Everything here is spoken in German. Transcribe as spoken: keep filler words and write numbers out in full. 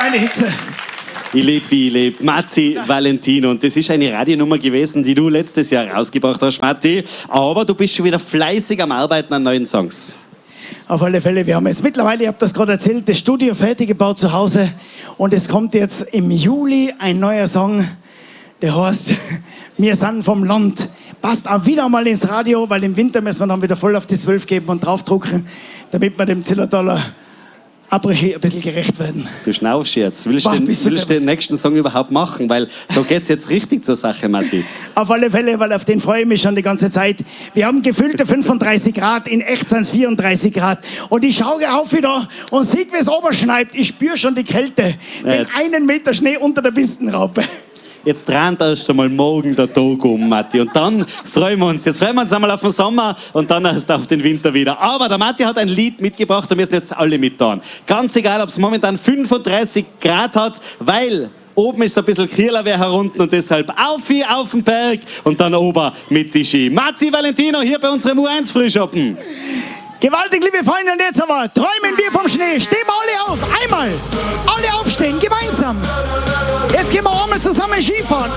Eine Hitze. Ich lebe, wie ich lebe. Matti Valentino. Und das ist eine Radionummer gewesen, die du letztes Jahr rausgebracht hast, Matti. Aber du bist schon wieder fleißig am Arbeiten an neuen Songs. Auf alle Fälle, wir haben jetzt mittlerweile, ich habe das gerade erzählt, das Studio fertig gebaut zu Hause. Und es kommt jetzt im Juli ein neuer Song, der heißt Wir sind vom Land. Passt auch wieder mal ins Radio, weil im Winter müssen wir dann wieder voll auf die zwölf geben und draufdrucken, damit wir dem Zillertaler Après-Ski ein bisschen gerecht werden. Du schnaufst jetzt. Willst Mach, du den, bist du willst den nächsten Song überhaupt machen? Weil da geht es jetzt richtig zur Sache, Matti. Auf alle Fälle, weil auf den freue ich mich schon die ganze Zeit. Wir haben gefühlte fünfunddreißig Grad, in echt sind es vierunddreißig Grad. Und ich schaue auf wieder und sehe, wie es oberschneit. Ich spüre schon die Kälte. Ja, Den jetzt. einen Meter Schnee unter der Pistenraupe. Jetzt rennt erst einmal morgen der Tag um, Matti. Und dann freuen wir uns. Jetzt freuen wir uns einmal auf den Sommer und dann erst auf den Winter wieder. Aber der Matti hat ein Lied mitgebracht, da müssen jetzt alle mittun. Ganz egal, ob es momentan fünfunddreißig Grad hat, weil oben ist ein bisschen kühler wie herunten und deshalb auf wie auf den Berg und dann oben mit die Ski. Matti Valentino hier bei unserem U eins Frühschoppen. Gewaltig, liebe Freunde, und jetzt aber träumen wir vom Schnee. Stehen wir alle auf, einmal. Alle aufstehen, gemeinsam. Jetzt gehen wir einmal zusammen Skifahren.